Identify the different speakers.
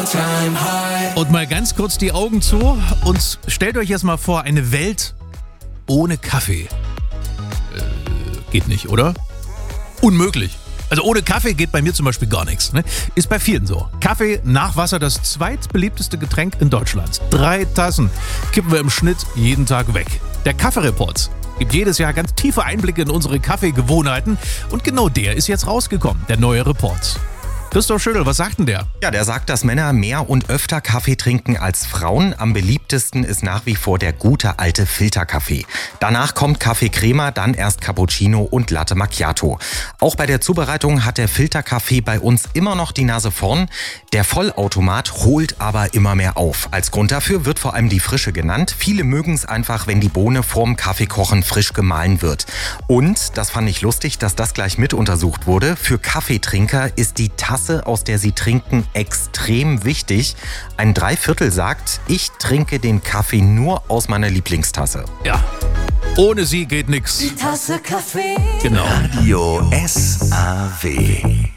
Speaker 1: Und mal ganz kurz die Augen zu und stellt euch jetzt mal vor, eine Welt ohne Kaffee. Geht nicht, oder? Unmöglich. Also ohne Kaffee geht bei mir zum Beispiel gar nichts. Ne? Ist bei vielen so. Kaffee nach Wasser das zweitbeliebteste Getränk in Deutschland. 3 Tassen kippen wir im Schnitt jeden Tag weg. Der Kaffee-Report gibt jedes Jahr ganz tiefe Einblicke in unsere Kaffeegewohnheiten. Und genau der ist jetzt rausgekommen, der neue Report. Christoph Schüttel, was sagt denn der?
Speaker 2: Ja, der sagt, dass Männer mehr und öfter Kaffee trinken als Frauen. Am beliebtesten ist nach wie vor der gute alte Filterkaffee. Danach kommt Kaffee Crema, dann erst Cappuccino und Latte Macchiato. Auch bei der Zubereitung hat der Filterkaffee bei uns immer noch die Nase vorn. Der Vollautomat holt aber immer mehr auf. Als Grund dafür wird vor allem die Frische genannt. Viele mögen es einfach, wenn die Bohne vorm Kaffeekochen frisch gemahlen wird. Und, das fand ich lustig, dass das gleich mit untersucht wurde, für Kaffeetrinker ist die Tasse, aus der sie trinken, extrem wichtig. Ein 3/4 sagt, ich trinke den Kaffee nur aus meiner Lieblingstasse.
Speaker 1: Ja, ohne sie geht nix.
Speaker 3: Die Tasse Kaffee.
Speaker 1: Genau.
Speaker 4: Radio SAW.